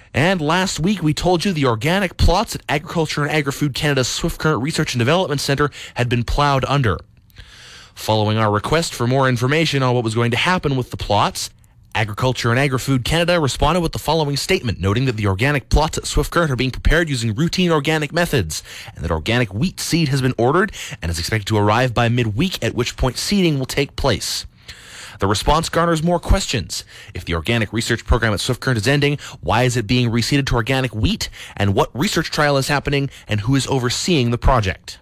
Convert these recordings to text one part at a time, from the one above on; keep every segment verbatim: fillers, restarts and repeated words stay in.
And last week, we told you the organic plots at Agriculture and Agri-Food Canada's Swift Current Research and Development Centre had been ploughed under. Following our request for more information on what was going to happen with the plots, Agriculture and Agri-Food Canada responded with the following statement, noting that the organic plots at Swift Current are being prepared using routine organic methods, and that organic wheat seed has been ordered and is expected to arrive by midweek, at which point seeding will take place. The response garners more questions. If the organic research program at Swift Current is ending, why is it being reseeded to organic wheat? And what research trial is happening? And who is overseeing the project?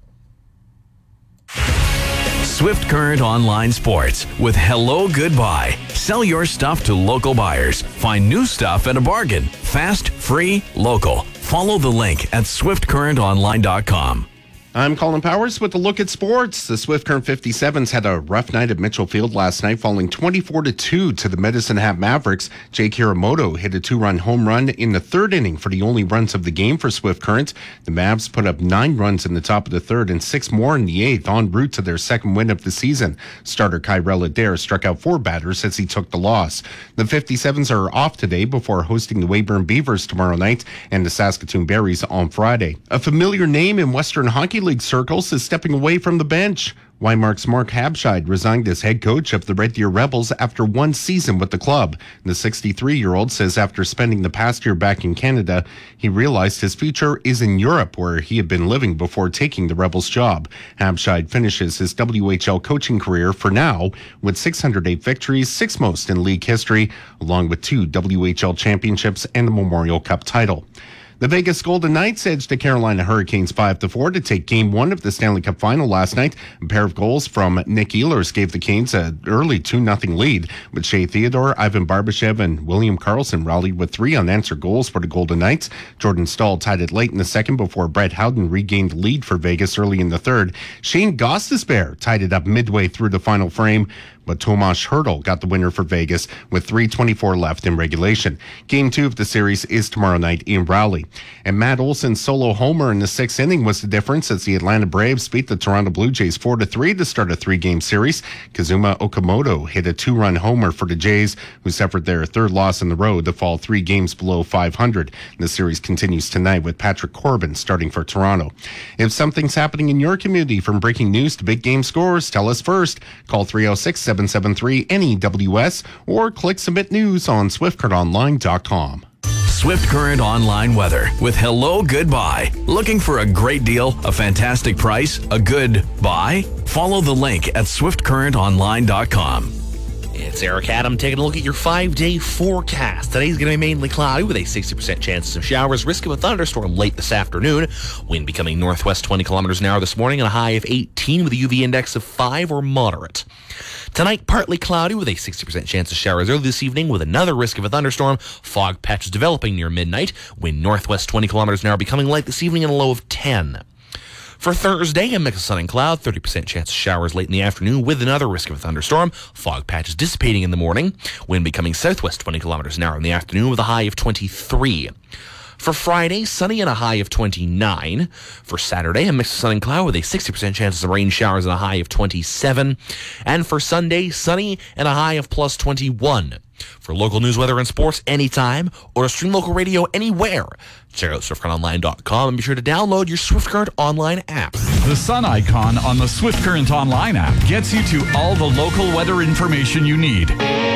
Swift Current Online Sports with Hello Goodbye. Sell your stuff to local buyers. Find new stuff at a bargain. Fast, free, local. Follow the link at swift current online dot com. I'm Colin Powers with a look at sports. The Swift Current fifty-sevens had a rough night at Mitchell Field last night, falling twenty-four to two to the Medicine Hat Mavericks. Jake Hiramoto hit a two-run home run in the third inning for the only runs of the game for Swift Current. The Mavs put up nine runs in the top of the third and six more in the eighth, en route to their second win of the season. Starter Kyrell Adair struck out four batters as he took the loss. The fifty-sevens are off today before hosting the Weyburn Beavers tomorrow night and the Saskatoon Berries on Friday. A familiar name in Western Hockey League circles is stepping away from the bench. Weymark's Mark Habscheid resigned as head coach of the Red Deer Rebels after one season with the club. The sixty-three-year-old says after spending the past year back in Canada, he realized his future is in Europe, where he had been living before taking the Rebels job. Habscheid finishes his W H L coaching career for now with six hundred eight victories, sixth most in league history, along with two W H L championships and the Memorial Cup title. The Vegas Golden Knights edged the Carolina Hurricanes five to four to take Game one of the Stanley Cup Final last night. A pair of goals from Nick Ehlers gave the Canes an early two nothing lead, but Shea Theodore, Ivan Barbashev, and William Karlsson rallied with three unanswered goals for the Golden Knights. Jordan Stahl tied it late in the second before Brett Howden regained the lead for Vegas early in the third. Shane Gostisbehere tied it up midway through the final frame, but Tomas Hertl got the winner for Vegas with three twenty-four left in regulation. Game two of the series is tomorrow night in Raleigh. And Matt Olson's solo homer in the sixth inning was the difference as the Atlanta Braves beat the Toronto Blue Jays four to three to start a three-game series. Kazuma Okamoto hit a two-run homer for the Jays, who suffered their third loss in the road to fall three games below five hundred. The series continues tonight with Patrick Corbin starting for Toronto. If something's happening in your community, from breaking news to big game scores, tell us first. Call three oh six, seven seven three, N E W S or click Submit News on swift current online dot com. Swift Current Online Weather with Hello Goodbye. Looking for a great deal, a fantastic price, a good buy? Follow the link at swift current online dot com. It's Eric Adam taking a look at your five-day forecast. Today's going to be mainly cloudy with a sixty percent chance of showers, risk of a thunderstorm late this afternoon. Wind becoming northwest twenty kilometers an hour this morning and a high of eighteen with a U V index of five or moderate. Tonight, partly cloudy with a sixty percent chance of showers early this evening with another risk of a thunderstorm. Fog patches developing near midnight. Wind northwest twenty kilometers an hour becoming light this evening and a low of ten. For Thursday, a mix of sun and cloud, thirty percent chance of showers late in the afternoon with another risk of a thunderstorm. Fog patches dissipating in the morning. Wind becoming southwest twenty kilometers an hour in the afternoon with a high of twenty-three. For Friday, sunny and a high of twenty-nine. For Saturday, a mix of sun and cloud with a sixty percent chance of rain showers and a high of twenty-seven. And for Sunday, sunny and a high of plus twenty-one. For local news, weather, and sports anytime, or to stream local radio anywhere, check out swift current online dot com and be sure to download your Swift Current Online app. The sun icon on the Swift Current Online app gets you to all the local weather information you need.